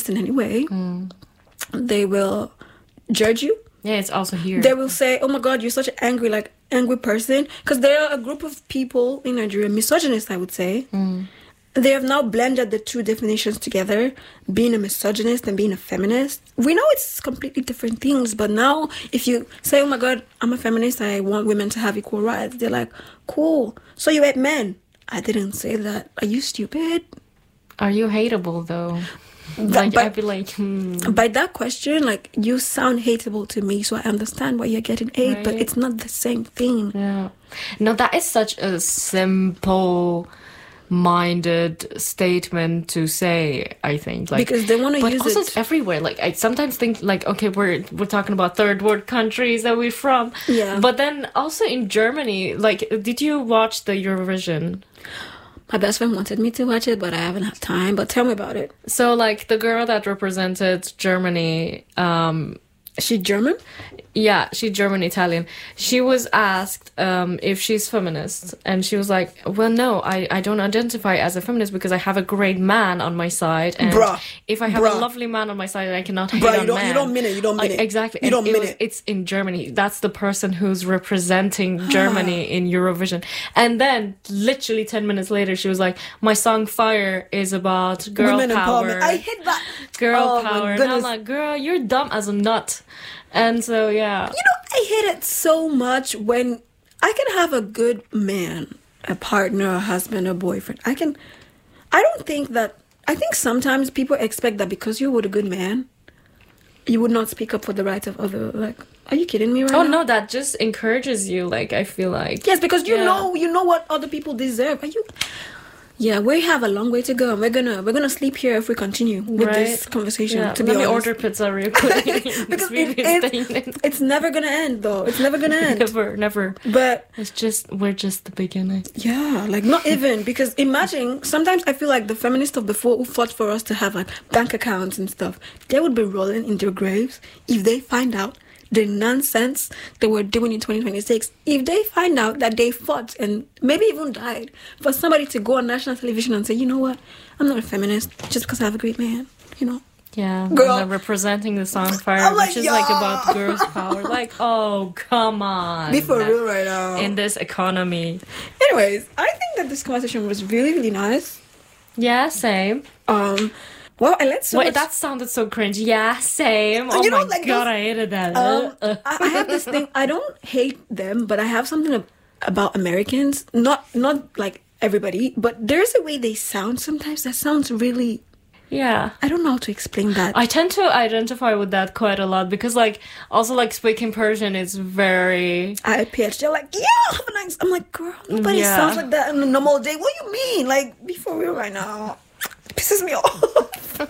feminist in any way, they will judge you. Yeah, it's also here. They will say, oh my God, you're such an angry person. Because there are a group of people in Nigeria, misogynists, I would say. They have now blended the two definitions together, being a misogynist and being a feminist. We know it's completely different things, but now if you say, oh my God, I'm a feminist, I want women to have equal rights, they're like, cool. So you hate men. I didn't say that. Are you stupid? Are you hateable, though? I'd be like, By that question, like, you sound hateable to me, so I understand why you're getting hate, but it's not the same thing. Yeah. No, that is such a simple minded statement to say, I think, like, because they want to use it. But also it's everywhere. Like, I sometimes think, like, okay, we're talking about third world countries that we're from, but then also in Germany, like, did you watch the Eurovision? My best friend wanted me to watch it, but I haven't had time. But tell me about it. So, like, the girl that represented Germany, she German? Yeah, she's German Italian. She was asked if she's feminist, and she was like, well, no, I don't identify as a feminist because I have a great man on my side, and if I have a lovely man on my side, I cannot hate on men. You don't mean it. Exactly. You don't mean it. It's in Germany. That's the person who's representing Germany in Eurovision. And then, literally 10 minutes later, she was like, my song Fire is about girl women power. Empowerment. I hate that. Girl power. And I'm like, girl, you're dumb as a nut. And so, yeah. You know, I hate it so much when I can have a good man, a partner, a husband, a boyfriend. I think sometimes people expect that because you're with a good man, you would not speak up for the rights of other, like, are you kidding me right now? Oh, no, that just encourages you, like, I feel like. Yes, because you know what other people deserve. Are you... Yeah, we have a long way to go. We're gonna sleep here if we continue with this conversation. Yeah. To be honest, let me order pizza real quick. Because it's never gonna end, though. It's never gonna end. Never. But we're just the beginning. Yeah, like not even, because imagine, sometimes I feel like the feminists of before who fought for us to have like bank accounts and stuff, they would be rolling in their graves if they find out the nonsense they were doing in 2026. If they find out that they fought and maybe even died for somebody to go on national television and say, you know what, I'm not a feminist just because I have a great man, you know. Yeah, girl, and representing the song Fire, which is like about girls' power. Like, oh, come on. Be for real right now. In this economy. Anyways, I think that this conversation was really, really nice. Yeah, same. Well, I let so Wait, much... that sounded so cringe. Yeah, same. Oh my God, those... I hated that. I have this thing. I don't hate them, but I have something about Americans. Not like everybody, but there's a way they sound sometimes that sounds really... Yeah. I don't know how to explain that. I tend to identify with that quite a lot because, like, also, like, speaking Persian is very... high-pitched. They're like, yeah, have a nice... I'm like, girl, nobody sounds like that on a normal day. What do you mean? Like, be for real right now. It pisses me off.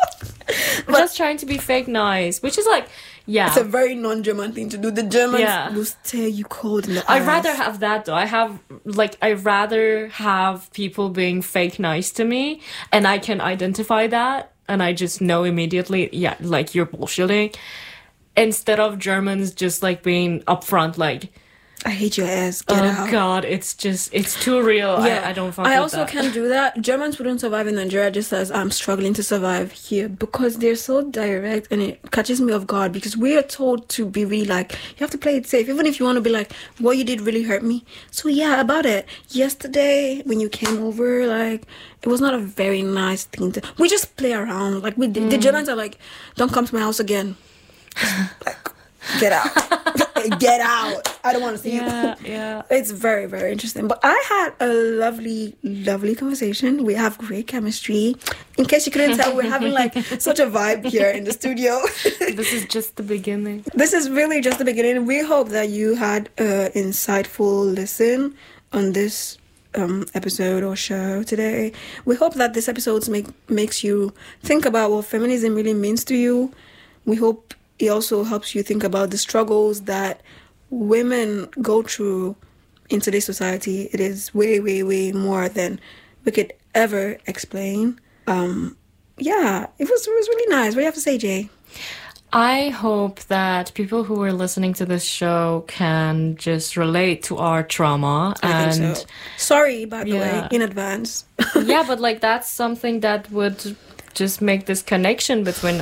But just trying to be fake nice, which is like, yeah, it's a very non-German thing to do. The Germans will stare you cold in the I'd eyes. rather have that though. I'd rather have people being fake nice to me, and I can identify that, and I just know immediately, yeah, like, you're bullshitting, instead of Germans just like being upfront, like, I hate your ass. Get out. Oh God, it's too real. Yeah. I don't fuck with that. I also can't do that. Germans wouldn't survive in Nigeria just as I'm struggling to survive here, because they're so direct and it catches me off guard, because we are told to be really like, you have to play it safe, even if you want to be like, what you did really hurt me. So yeah, about it. Yesterday when you came over, like, it was not a very nice thing to... We just play around. Like, we the Germans are like, don't come to my house again. Like, get out. Get out. I don't want to see you. Yeah. It's very, very interesting. But I had a lovely, lovely conversation. We have great chemistry. In case you couldn't tell, we're having like such a vibe here in the studio. This is just the beginning. This is really just the beginning. We hope that you had an insightful listen on this episode or show today. We hope that this episode makes you think about what feminism really means to you. We hope it also helps you think about the struggles that women go through in today's society. It is way, way, way more than we could ever explain. Yeah, it was really nice. What do you have to say, Jay? I hope that people who are listening to this show can just relate to our trauma. I think so. Sorry, by the way, in advance. Yeah, but like, that's something that would just make this connection between